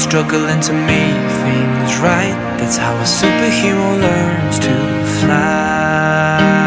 struggling to make things right. That's how a superhero learns to fly.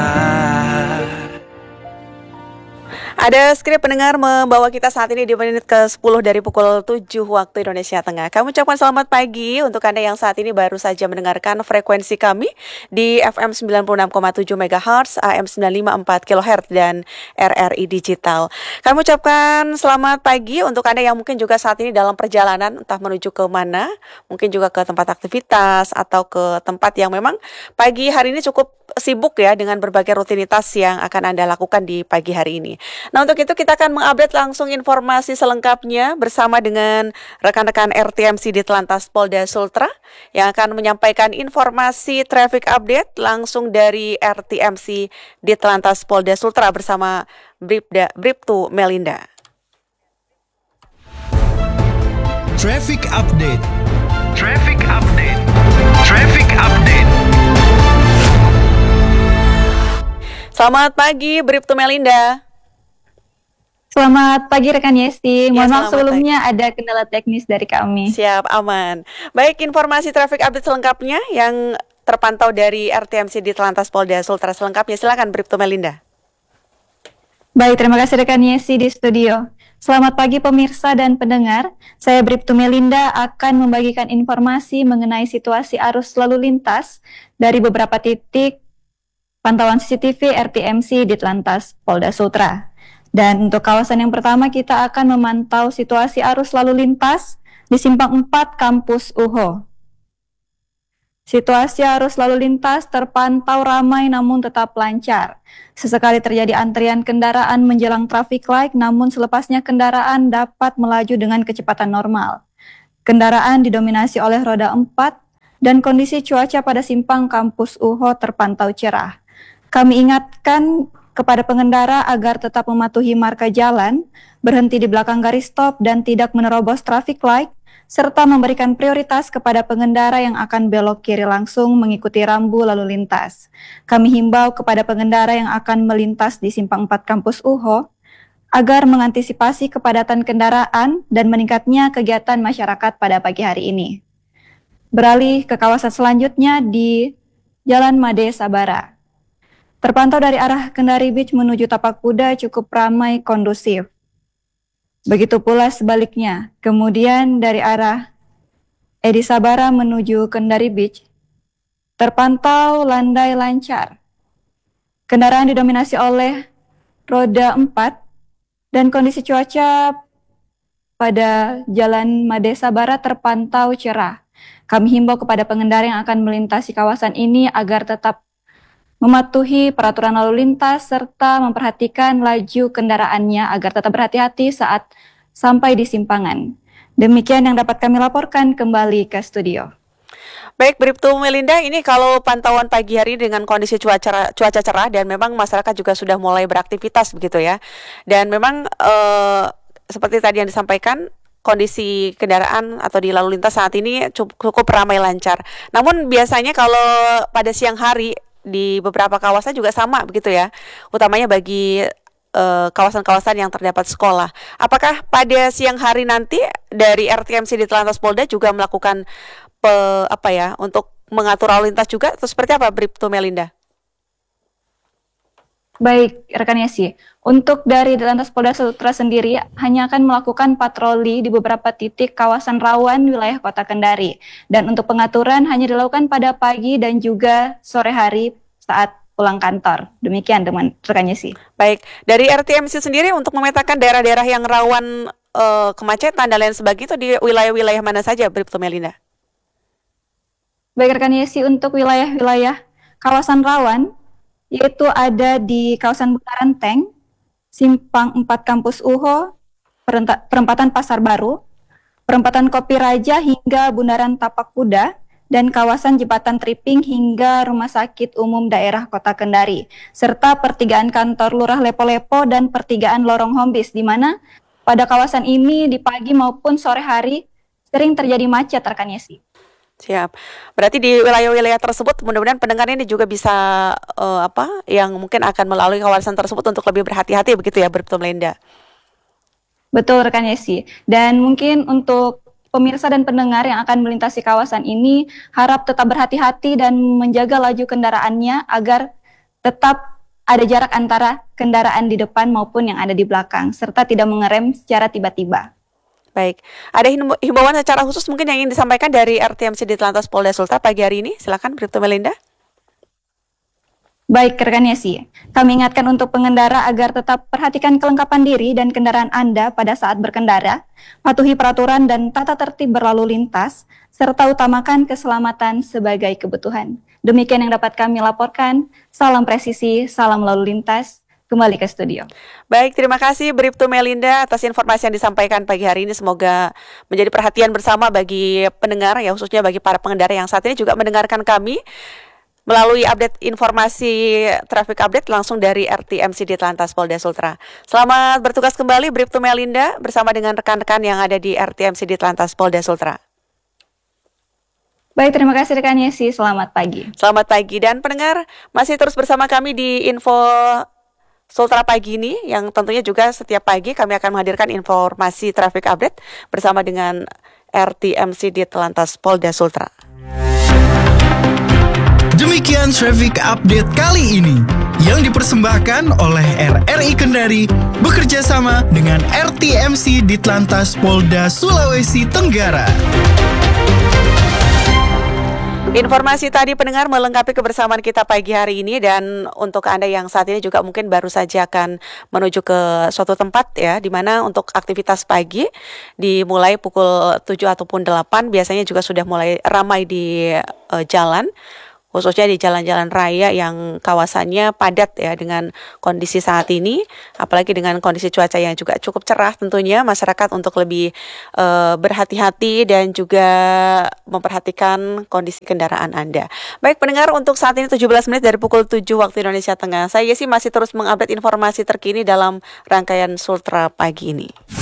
Ada skrip pendengar membawa kita saat ini di menit ke-10 dari pukul 7 waktu Indonesia Tengah. Kami ucapkan selamat pagi untuk Anda yang saat ini baru saja mendengarkan frekuensi kami di FM 96,7 MHz, AM 954 kHz dan RRI Digital. Kami ucapkan selamat pagi untuk Anda yang mungkin juga saat ini dalam perjalanan, entah menuju ke mana, mungkin juga ke tempat aktivitas atau ke tempat yang memang pagi hari ini cukup sibuk ya dengan berbagai rutinitas yang akan Anda lakukan di pagi hari ini. Nah, untuk itu kita akan mengupdate langsung informasi selengkapnya bersama dengan rekan-rekan RTMC di Telantas Polda Sultra yang akan menyampaikan informasi traffic update langsung dari RTMC di Telantas Polda Sultra bersama Bribtu Melinda. Traffic update. Traffic update. Traffic update. Selamat pagi, Bribtu Melinda. Selamat pagi rekan Yesti. Mohon maaf sebelumnya pagi. Ada kendala teknis dari kami. Siap, aman. Baik, informasi traffic update selengkapnya yang terpantau dari RTMC di Telantas Polda Sultra selengkapnya. Silakan Bribtu Melinda. Baik, terima kasih rekan Yesti di studio. Selamat pagi pemirsa dan pendengar. Saya Bribtu Melinda akan membagikan informasi mengenai situasi arus lalu lintas dari beberapa titik pantauan CCTV RTMC di Telantas Polda Sultra. Dan untuk kawasan yang pertama kita akan memantau situasi arus lalu lintas di Simpang 4 Kampus UHO. Situasi arus lalu lintas terpantau ramai namun tetap lancar. Sesekali terjadi antrian kendaraan menjelang traffic light namun selepasnya kendaraan dapat melaju dengan kecepatan normal. Kendaraan didominasi oleh roda 4 dan kondisi cuaca pada Simpang Kampus UHO terpantau cerah. Kami ingatkan kepada pengendara agar tetap mematuhi marka jalan, berhenti di belakang garis stop dan tidak menerobos traffic light, serta memberikan prioritas kepada pengendara yang akan belok kiri langsung mengikuti rambu lalu lintas. Kami himbau kepada pengendara yang akan melintas di Simpang 4 Kampus UHO agar mengantisipasi kepadatan kendaraan dan meningkatnya kegiatan masyarakat pada pagi hari ini. Beralih ke kawasan selanjutnya di Jalan Made Sabara. Terpantau dari arah Kendari Beach menuju Tapak Kuda cukup ramai kondusif. Begitu pula sebaliknya. Kemudian dari arah Edi Sabara menuju Kendari Beach terpantau landai lancar. Kendaraan didominasi oleh roda 4 dan kondisi cuaca pada Jalan Made Sabara terpantau cerah. Kami himbau kepada pengendara yang akan melintasi kawasan ini agar tetap mematuhi peraturan lalu lintas serta memperhatikan laju kendaraannya agar tetap berhati-hati saat sampai di simpangan. Demikian yang dapat kami laporkan, kembali ke studio. Baik, Bribtu Melinda, ini kalau pantauan pagi hari dengan kondisi cuaca cerah dan memang masyarakat juga sudah mulai beraktivitas begitu ya. Dan memang seperti tadi yang disampaikan, kondisi kendaraan atau di lalu lintas saat ini cukup ramai lancar. Namun biasanya kalau pada siang hari di beberapa kawasan juga sama begitu ya, utamanya bagi kawasan-kawasan yang terdapat sekolah. Apakah pada siang hari nanti dari RTMC di Telantas Polda juga melakukan untuk mengatur lalu lintas juga atau seperti apa, Bribtu Melinda? Baik, rekan Yesi. Untuk dari Telantas Polda Sultra sendiri hanya akan melakukan patroli di beberapa titik kawasan rawan wilayah Kota Kendari. Dan untuk pengaturan hanya dilakukan pada pagi dan juga sore hari saat pulang kantor. Demikian teman rekan Yesi. Baik, dari RTMC sendiri untuk memetakan daerah-daerah yang rawan kemacetan dan lain sebagainya itu di wilayah-wilayah mana saja, Bribtu Melinda? Baik rekan Yesi, untuk wilayah-wilayah kawasan rawan yaitu ada di kawasan Bundaran Tank, Simpang 4 Kampus UHO, Perempatan Pasar Baru, Perempatan Kopi Raja hingga Bundaran Tapak Kuda, dan kawasan Jembatan Triping hingga Rumah Sakit Umum Daerah Kota Kendari, serta pertigaan kantor Lurah Lepo-Lepo dan pertigaan Lorong Hombis, di mana pada kawasan ini di pagi maupun sore hari sering terjadi macet rekan Yesi. Siap. Berarti di wilayah-wilayah tersebut mudah-mudahan pendengar ini juga bisa yang mungkin akan melalui kawasan tersebut untuk lebih berhati-hati begitu ya, Bribtu Melinda. Betul rekan Yesi. Dan mungkin untuk pemirsa dan pendengar yang akan melintasi kawasan ini harap tetap berhati-hati dan menjaga laju kendaraannya agar tetap ada jarak antara kendaraan di depan maupun yang ada di belakang, serta tidak mengerem secara tiba-tiba. Baik, ada himbauan secara khusus mungkin yang ingin disampaikan dari RTMC Ditlantas Polda Sultra pagi hari ini? Silakan, Bribtu Melinda. Baik, rekan Yesi, kami ingatkan untuk pengendara agar tetap perhatikan kelengkapan diri dan kendaraan Anda pada saat berkendara, patuhi peraturan dan tata tertib berlalu lintas, serta utamakan keselamatan sebagai kebutuhan. Demikian yang dapat kami laporkan. Salam presisi, salam lalu lintas. Kembali ke studio. Baik, terima kasih Bribtu Melinda atas informasi yang disampaikan pagi hari ini. Semoga menjadi perhatian bersama bagi pendengar, ya khususnya bagi para pengendara yang saat ini juga mendengarkan kami melalui update informasi traffic update langsung dari RTMC Ditlantas Polda Sultra. Selamat bertugas kembali Bribtu Melinda bersama dengan rekan-rekan yang ada di RTMC Ditlantas Polda Sultra. Baik, terima kasih rekan Yesi. Selamat pagi. Selamat pagi dan pendengar masih terus bersama kami di Info Sultra pagi ini yang tentunya juga setiap pagi kami akan menghadirkan informasi traffic update bersama dengan RTMC Ditlantas Polda Sultra. Demikian traffic update kali ini yang dipersembahkan oleh RRI Kendari bekerja sama dengan RTMC Ditlantas Polda Sulawesi Tenggara. Informasi tadi pendengar melengkapi kebersamaan kita pagi hari ini, dan untuk Anda yang saat ini juga mungkin baru saja akan menuju ke suatu tempat ya, di mana untuk aktivitas pagi dimulai pukul 7 ataupun 8 biasanya juga sudah mulai ramai di jalan, khususnya di jalan-jalan raya yang kawasannya padat ya dengan kondisi saat ini, apalagi dengan kondisi cuaca yang juga cukup cerah tentunya masyarakat untuk lebih berhati-hati dan juga memperhatikan kondisi kendaraan Anda. Baik pendengar, untuk saat ini 17 menit dari pukul 7 waktu Indonesia Tengah. Saya Yesi masih terus mengupdate informasi terkini dalam rangkaian Sultra pagi ini.